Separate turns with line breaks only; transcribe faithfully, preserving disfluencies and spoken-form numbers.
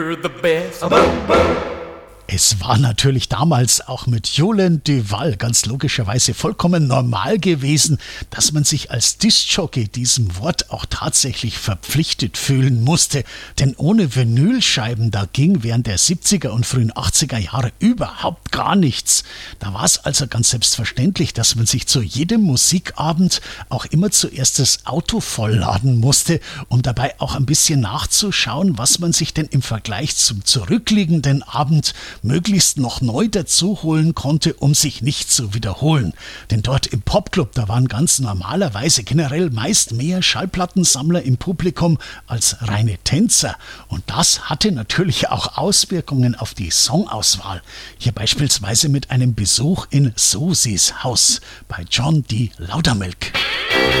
the best.
Es war natürlich damals auch mit Jolene Duval ganz logischerweise vollkommen normal gewesen, dass man sich als Diskjockey diesem Wort auch tatsächlich verpflichtet fühlen musste. Denn ohne Vinylscheiben, da ging während der siebziger und frühen achtziger Jahre überhaupt gar nichts. Da war es also ganz selbstverständlich, dass man sich zu jedem Musikabend auch immer zuerst das Auto vollladen musste, um dabei auch ein bisschen nachzuschauen, was man sich denn im Vergleich zum zurückliegenden Abend möglichst noch neu dazu holen konnte, um sich nicht zu wiederholen. Denn dort im Popclub, da waren ganz normalerweise generell meist mehr Schallplattensammler im Publikum als reine Tänzer. Und das hatte natürlich auch Auswirkungen auf die Songauswahl. Hier beispielsweise mit einem Besuch in Susis Haus bei John D. Loudermilk.